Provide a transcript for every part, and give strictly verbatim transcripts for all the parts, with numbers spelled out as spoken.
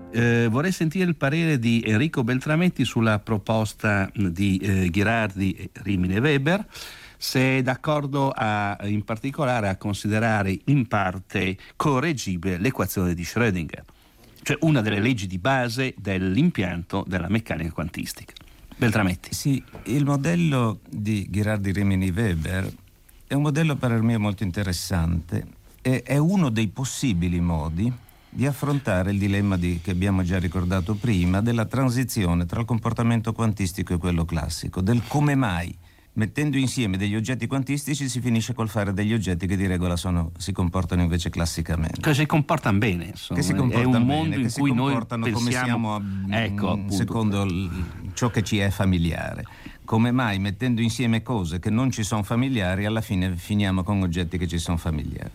Eh, vorrei sentire il parere di Enrico Beltrametti sulla proposta di eh, Ghirardi, Rimini e Weber, se è d'accordo a, in particolare a considerare in parte correggibile l'equazione di Schrödinger, cioè una delle leggi di base dell'impianto della meccanica quantistica. Beltrametti. Sì, il modello di Ghirardi, Rimini, Weber è un modello per me molto interessante e è uno dei possibili modi di affrontare il dilemma di, che abbiamo già ricordato prima, della transizione tra il comportamento quantistico e quello classico, del come mai mettendo insieme degli oggetti quantistici si finisce col fare degli oggetti che di regola sono, si comportano invece classicamente. Che si comportano bene, insomma. Che si comportano è un bene, mondo che in si cui noi comportano pensiamo, come siamo, ecco, appunto, secondo l, ciò che ci è familiare. Come mai mettendo insieme cose che non ci sono familiari alla fine finiamo con oggetti che ci sono familiari.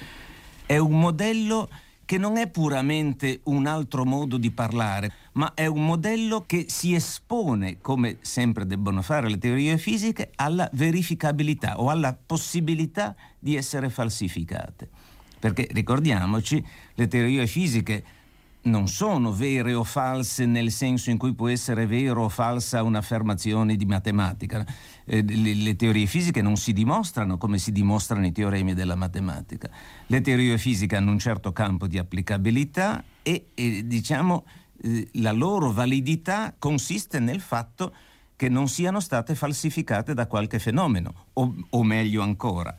È un modello che non è puramente un altro modo di parlare, ma è un modello che si espone, come sempre debbono fare le teorie fisiche, alla verificabilità o alla possibilità di essere falsificate. Perché ricordiamoci, le teorie fisiche non sono vere o false nel senso in cui può essere vero o falsa un'affermazione di matematica. Eh, le, le teorie fisiche non si dimostrano come si dimostrano i teoremi della matematica. Le teorie fisiche hanno un certo campo di applicabilità e, e diciamo eh, la loro validità consiste nel fatto che non siano state falsificate da qualche fenomeno, o, o meglio ancora,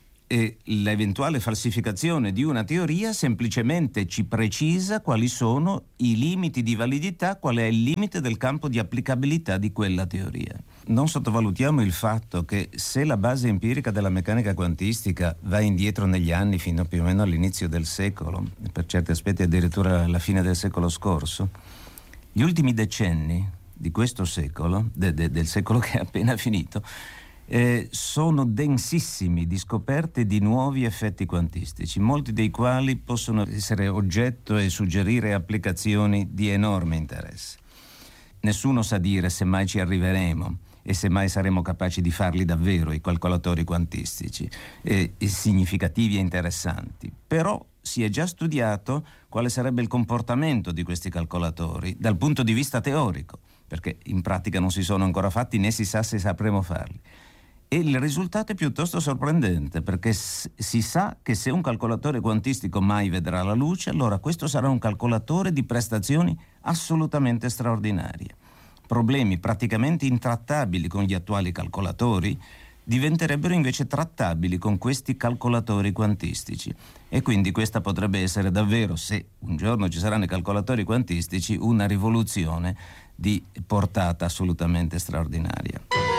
e l'eventuale falsificazione di una teoria semplicemente ci precisa quali sono i limiti di validità, qual è il limite del campo di applicabilità di quella teoria. Non sottovalutiamo il fatto che se la base empirica della meccanica quantistica va indietro negli anni fino più o meno all'inizio del secolo, per certi aspetti addirittura alla fine del secolo scorso, gli ultimi decenni di questo secolo, de, de, del secolo che è appena finito, Eh, sono densissimi di scoperte di nuovi effetti quantistici, molti dei quali possono essere oggetto e suggerire applicazioni di enorme interesse. Nessuno sa dire se mai ci arriveremo e se mai saremo capaci di farli davvero i calcolatori quantistici, eh, significativi e interessanti. Però si è già studiato quale sarebbe il comportamento di questi calcolatori dal punto di vista teorico, perché in pratica non si sono ancora fatti né si sa se sapremo farli. E il risultato è piuttosto sorprendente, perché s- si sa che se un calcolatore quantistico mai vedrà la luce, allora questo sarà un calcolatore di prestazioni assolutamente straordinarie. Problemi praticamente intrattabili con gli attuali calcolatori diventerebbero invece trattabili con questi calcolatori quantistici. E quindi questa potrebbe essere davvero, se un giorno ci saranno i calcolatori quantistici, una rivoluzione di portata assolutamente straordinaria.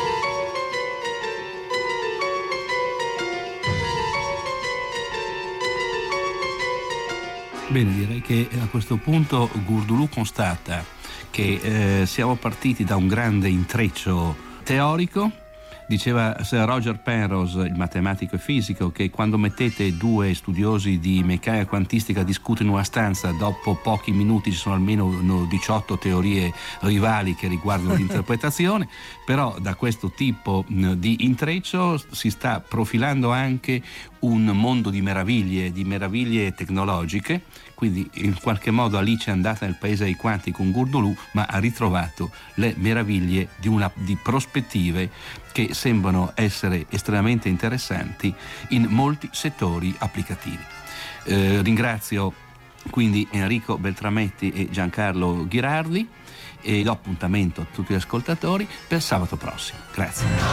Bene, direi che a questo punto Gurdulù constata che eh, siamo partiti da un grande intreccio teorico. Diceva Sir Roger Penrose, il matematico e fisico, che quando mettete due studiosi di meccanica quantistica a discutere in una stanza, dopo pochi minuti ci sono almeno diciotto teorie rivali che riguardano l'interpretazione. Però da questo tipo di intreccio si sta profilando anche un mondo di meraviglie, di meraviglie tecnologiche. Quindi in qualche modo Alice è andata nel paese dei quanti con Gurdulù, ma ha ritrovato le meraviglie di, una, di prospettive che sembrano essere estremamente interessanti in molti settori applicativi. Eh, ringrazio quindi Enrico Beltrametti e Giancarlo Ghirardi e do appuntamento a tutti gli ascoltatori per sabato prossimo. Grazie.